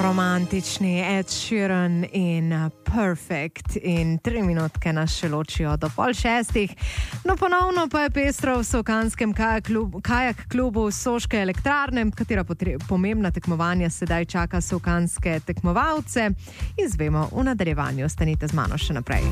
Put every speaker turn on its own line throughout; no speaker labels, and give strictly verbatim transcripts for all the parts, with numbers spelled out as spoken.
Romantični Ed Sheeran in Perfect in tri minutke nas še ločijo do pol šestih. No, ponovno pa je pestro v Solkanskem kajak, klub, kajak klubu Soške elektrarne, katera potre, pomembna tekmovanja sedaj čaka solkanske tekmovalce. Izvemo v nadaljevanju, ostanite z mano še naprej.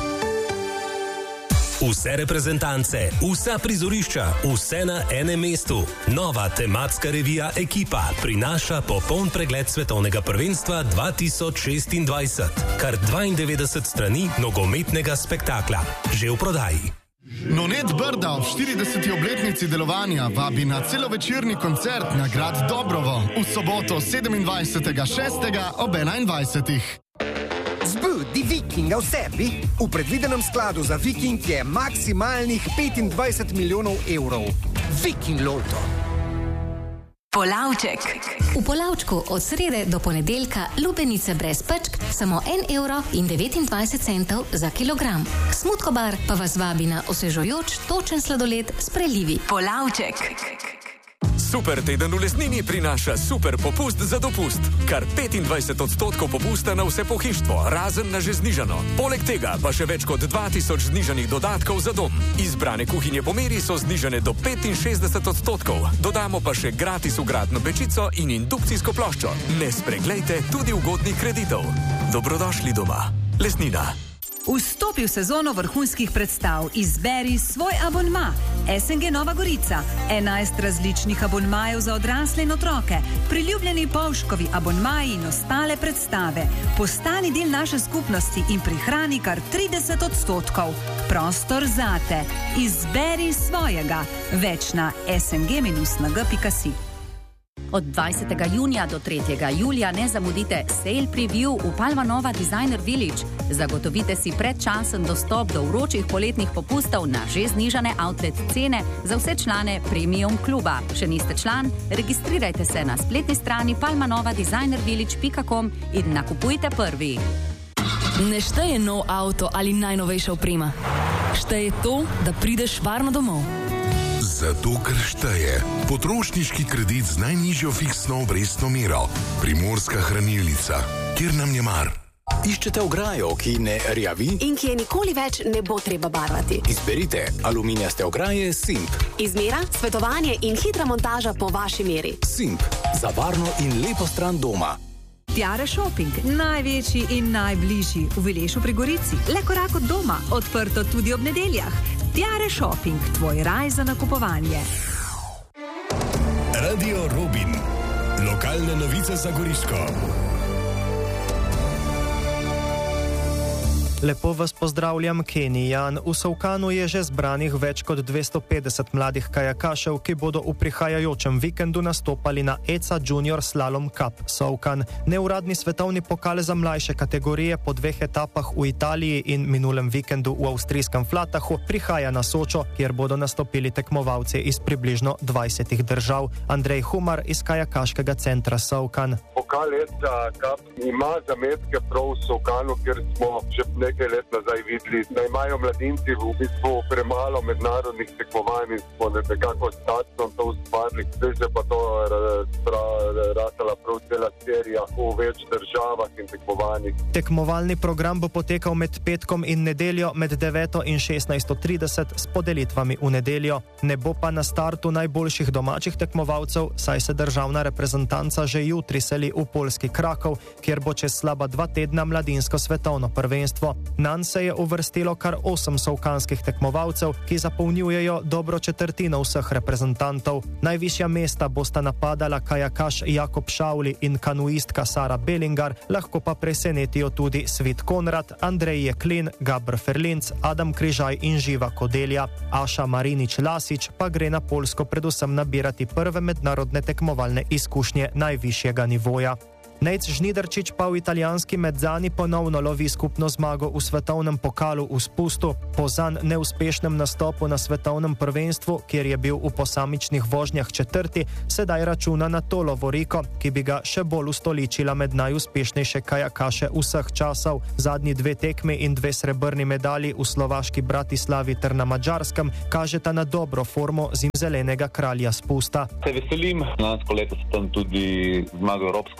Vse reprezentance, vsa prizorišča, vse na enem mestu. Nova tematska revija Ekipa prinaša popoln pregled svetovnega prvenstva dva tisoč šestindvajset. Kar dvaindevetdeset strani nogometnega spektakla. Že v prodaji.
Nonet Brda v štirideseti obletnici delovanja vabi na celovečerni koncert na grad Dobrovo v soboto sedemindvajsetega šestega ob enaindvajsetih.
Zbudi Vikinga v sebi. V predvidenem skladu za Viking je maksimalnih petindvajset milijonov evrov. Viking Lotto.
Polavček. V Polavčku od srede do ponedeljka lubenice brez pečk samo en evro in devetindvajset centov za kilogram. Smutkobar pa vas vabi na osvežujoč točen sladoled s prelivi. Polavček.
Super teden v Lesnini prinaša super popust za dopust. Kar petindvajset odstotkov popusta na vse pohištvo, razen na že znižano. Poleg tega pa še več kot dva tisoč znižanih dodatkov za dom. Izbrane kuhinje po meri so znižane do petinšestdeset odstotkov. Dodamo pa še gratis vgradno pečico in indukcijsko ploščo. Ne spreglejte tudi ugodnih kreditov. Dobrodošli doma. Lesnina.
Vstopi v sezono vrhunskih predstav, izberi svoj abonma. S N G Nova Gorica, enajst različnih abonmajev za odrasle in otroke, priljubljeni Polškovi abonmaji in ostale predstave. Postani del naše skupnosti in prihrani kar trideset odstotkov. Prostor zate. Izberi svojega. Več na s n g dash n g pika si.
Od dvajsetega junija do tretjega julija ne zamudite Sale Preview v Palma Nova Designer Village. Zagotovite si predčasen dostop do vročih poletnih popustov na že znižane outlet cene za vse člane Premium kluba. Še niste član? Registrirajte se na spletni strani palma nova designer village pika com in nakupujte prvi.
Ne šteje nov avto ali najnovejša oprema. Šteje to, da prideš varno domov.
Zato, ker šteje potrošniški kredit z najnižjo fiksno obrestno mero. Primorska hranilnica, kjer nam je mar.
Iščete ograjo, ki ne rjavi?
In ki je nikoli več ne bo treba barvati.
Izberite aluminijaste ograje Simp.
Izmera, svetovanje in hitra montaža po vaši meri.
Simp. Za varno in lepo stran doma.
Tiare Shopping, največji in najbližji v Vilešu pri Gorici. Le korak od doma, odprto tudi ob nedeljah. Tiare Shopping, tvoj raj za nakupovanje.
Radio Robin. Lokalne novice za Goriško.
Lepo vas pozdravljam, Kenijan. V Solkanu je že zbranih več kot dvesto petdeset mladih kajakašev, ki bodo v prihajajočem vikendu nastopali na E C A Junior Slalom Cup Solkan. Neuradni svetovni pokal za mlajše kategorije po dveh etapah v Italiji in minulem vikendu v avstrijskem Flatahu prihaja na Sočo, kjer bodo nastopili tekmovalci iz približno dvajsetih držav. Andrej Humar iz kajakaškega centra Solkan.
Pokal E C A Cup ima zametke prav v Solkanu, kjer smo že nekaj let nazaj videli, da imajo mladinci v bistvu premalo mednarodnih tekmovanj in smo nekako statno to ustvarili. Zdaj se pa to ratala prav cela serija v več državah in tekmovanjih.
Tekmovalni program bo potekal med petkom in nedeljo med deveto in šestnajsto trideset s podelitvami v nedeljo. Ne bo pa na startu najboljših domačih tekmovalcev, saj se državna reprezentanca že jutri seli v poljski Krakov, kjer bo čez slaba dva tedna mladinsko svetovno prvenstvo. Nanj se je uvrstilo kar osem solkanskih tekmovalcev, ki zapolnjujejo dobro četrtino vseh reprezentantov. Najvišja mesta bosta napadala kajakaš Jakob Šauli in kanuistka Sara Belingar, lahko pa presenetijo tudi Svit Konrad, Andrej Jeklin, Gabr Ferlinc, Adam Križaj in Živa Kodelja. Aša Marinič-Lasič pa gre na Poljsko predvsem nabirati prve mednarodne tekmovalne izkušnje najvišjega nivoja. Nejc Žnidarčič pa v italijanski Mezzani ponovno lovi skupno zmago v svetovnem pokalu v spustu. Po zanj neuspešnem nastopu na svetovnem prvenstvu, kjer je bil v posamičnih vožnjah četrti, sedaj računa na to lovoriko, ki bi ga še bolj ustoličila med najuspešnejše kajakaše vseh časov. Zadnji dve tekmi in dve srebrni medalji v slovaški Bratislavi ter na Madžarskem kažeta na dobro formo zimzelenega kralja spusta.
Se veselim, lansko leto sem tam tudi zmagal evropsko prvenstvo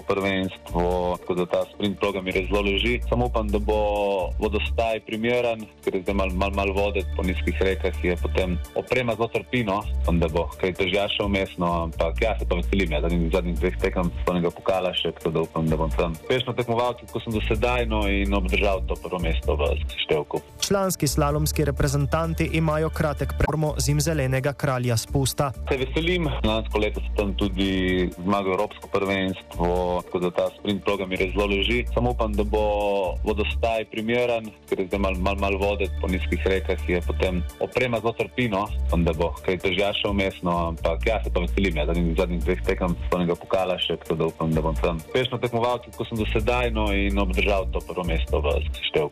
prvenstvo, tako da ta sprint program je zelo leži. Samo upam, da bo vodostaj primeren, ker je zdaj malo mal, mal vode po nizkih rekah, je potem oprema zelo trpino, da bo kaj težjaša vmesno, ampak ja, se pa veselim, ja, zadnjih, zadnjih dveh tekam svetovnega pokala še, tako da upam, da bom tam uspešno tekmoval, kot sem do sedaj, no, in obdržal to prvo mesto v seštevku.
Članski slalomski reprezentanti imajo kratek preformo zimzelenega kralja spusta.
Se veselim, lansko leto sem tam tudi zmagal Evropsko prvenstvo, tako da ta sprint program je zelo leži. Samo upam, da bo vodostaj primeren, ker je zdaj malo mal, mal vode po nizkih rekah, je potem oprema zelo trpino, da bo kaj težjaša vmesno, ampak ja, se pa veselim, ja, zadnjih, zadnjih dveh tekam svetovnega pokala še, tako da upam, da bom tam uspešno tekmoval, kot sem do sedaj, no, in obdržal to prvo mesto v seštevku.